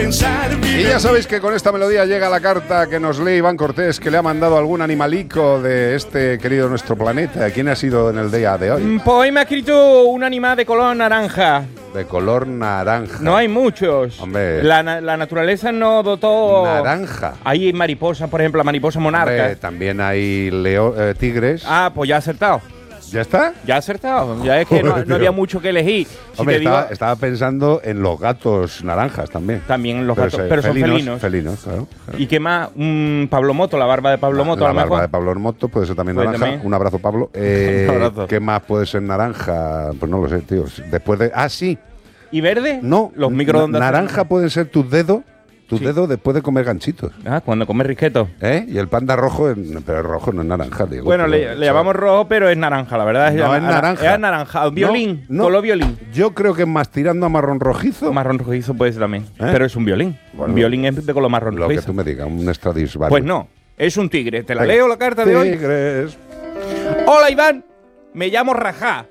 pensar bien. Y ya sabéis que con esta melodía llega la carta que nos lee Iván Cortés, que le ha mandado algún animalico de este querido nuestro planeta. ¿Quién ha sido en el día de hoy? Pues hoy me ha escrito un animal de color naranja. De color naranja. No hay muchos. Hombre. La naturaleza no dotó... Naranja. Hay mariposas, por ejemplo, la mariposa monarca. Hombre, también hay tigres. Ah, pues ya ha acertado. ¿Ya está? Ya ha acertado. Ya es que no había mucho que elegir. Si Hombre, te digo, estaba pensando en los gatos naranjas también. también los gatos, pero son felinos. Felinos, claro. ¿Y qué más? Pablo Moto, la barba de Pablo Moto. La a lo mejor. barba de Pablo Moto puede ser también Pues naranja. también. Un abrazo, Pablo. Un abrazo. ¿Qué más puede ser naranja? Pues no lo sé, tío. Después de... Ah, sí. ¿Y verde? No. Los microondas. Naranja pueden ser tus dedos. Tus dedos después de comer ganchitos. Ah, cuando comes risquetos. Y el panda rojo, pero el rojo no es naranja, digo. Bueno, le llamamos rojo, pero es naranja, la verdad. No, es naranja. Es naranja. Violín. No. Color violín. Yo creo que es más tirando a marrón rojizo. Marrón rojizo puede ser también. Pero es un violín. Bueno, Un violín es de color marrón Lo que rojizo. tú me digas, un Stradivarius. Pues no, es un tigre. ¿Te la Venga. leo la carta de hoy? Tigres. Hola, Iván. Me llamo Rajá.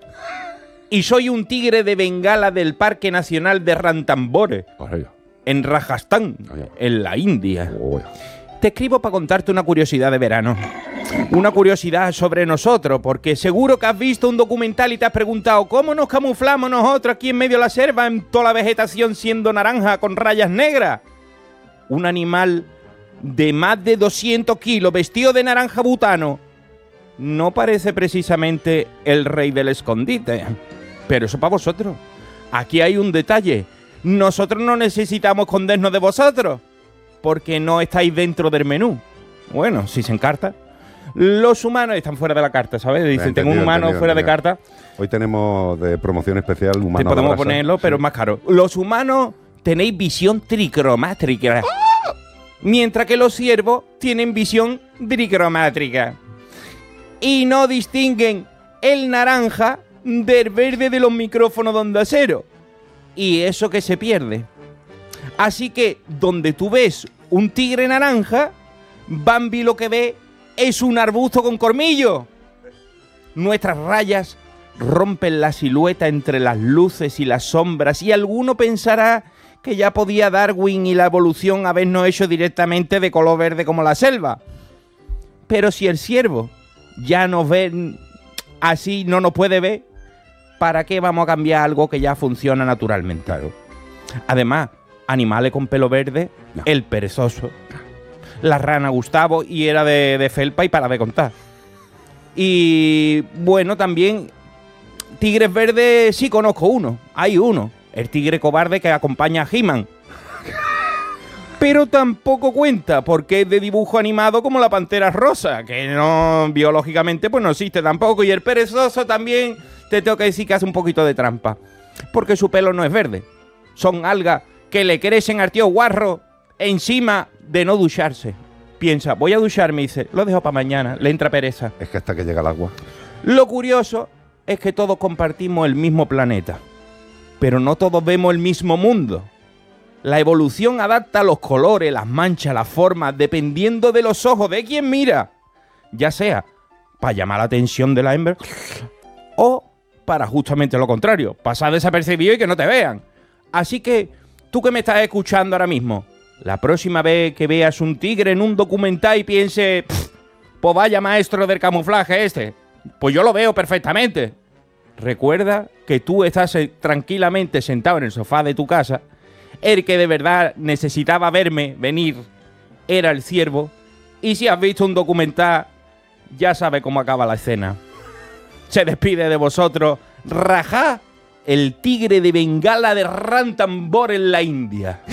Y soy un tigre de Bengala del Parque Nacional de Ranthambore, en Rajasthan, en la India. Te escribo para contarte una curiosidad de verano. Una curiosidad sobre nosotros, porque seguro que has visto un documental y te has preguntado ¿cómo nos camuflamos nosotros aquí en medio de la selva en toda la vegetación siendo naranja con rayas negras? Un animal de más de 200 kilos vestido de naranja butano no parece precisamente el rey del escondite. Pero eso para vosotros. Aquí hay un detalle. Nosotros no necesitamos escondernos de vosotros, porque no estáis dentro del menú. Bueno, si se encarta. Los humanos están fuera de la carta, ¿sabes? Dicen, tengo un humano fuera de carta. Hoy tenemos de promoción especial humano. Te podemos de brasa. ponerlo, pero es más caro. Los humanos tenéis visión tricromátrica, mientras que los ciervos tienen visión tricromátrica. Y no distinguen el naranja del verde de los micrófonos de Onda Cero. Y eso que se pierde. Así que donde tú ves un tigre naranja, Bambi lo que ve es un arbusto con colmillo. Nuestras rayas rompen la silueta entre las luces y las sombras, y alguno pensará que ya podía Darwin y la evolución habernos hecho directamente de color verde como la selva. Pero si el ciervo ya nos ve así, no nos puede ver, ¿para qué vamos a cambiar algo que ya funciona naturalmente? Claro. Además, animales con pelo verde, no. El perezoso, la rana Gustavo, y era de felpa y para de contar. Y bueno, también tigres verdes sí conozco uno, hay uno, el tigre cobarde que acompaña a He-Man. Pero tampoco cuenta porque es de dibujo animado como la pantera rosa, que no, biológicamente pues no existe tampoco. Y el perezoso también te tengo que decir que hace un poquito de trampa, porque su pelo no es verde, son algas que le crecen al tío guarro encima de no ducharse. Piensa, voy a ducharme y dice, lo dejo para mañana, le entra pereza. Es que hasta que llega el agua. Lo curioso es que todos compartimos el mismo planeta, pero no todos vemos el mismo mundo. La evolución adapta los colores, las manchas, las formas, dependiendo de los ojos de quien mira. Ya sea para llamar la atención de la hembra o para justamente lo contrario, pasar desapercibido y que no te vean. Así que, tú que me estás escuchando ahora mismo, la próxima vez que veas un tigre en un documental y piense, pues vaya maestro del camuflaje este, pues yo lo veo perfectamente. Recuerda que tú estás tranquilamente sentado en el sofá de tu casa. El que de verdad necesitaba verme venir era el ciervo. Y si has visto un documental, ya sabes cómo acaba la escena. Se despide de vosotros Rajá, el tigre de Bengala de Ranthambore en la India.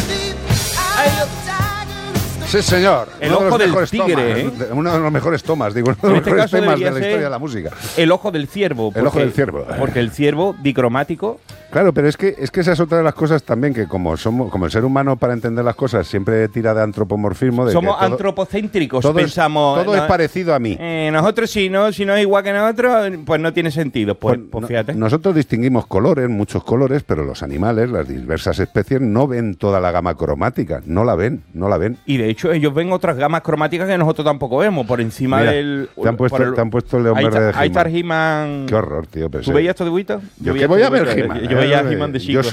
Sí, señor. El ojo del tigre, uno de los mejores tomas, digo, uno de los mejores temas de la historia de la música. El ojo del ciervo. El ojo del ciervo. Porque el ciervo dicromático. Claro, pero es que esa es otra de las cosas también, que como el ser humano para entender las cosas siempre tira de antropomorfismo. Somos antropocéntricos, todo pensamos. Todo es parecido a mí. Nosotros si no es igual que nosotros, pues no tiene sentido. Pues fíjate. Nosotros distinguimos colores, muchos colores, pero los animales, las diversas especies, no ven toda la gama cromática. No la ven. Y de hecho ellos ven otras gamas cromáticas que nosotros tampoco vemos, por encima del... Te han puesto el León Verde de He-Man. Ahí está He-Man. Qué horror, tío. ¿Tú veías estos dibujitos? Yo que voy a ver He-Man. Yo veía He-Man de chico.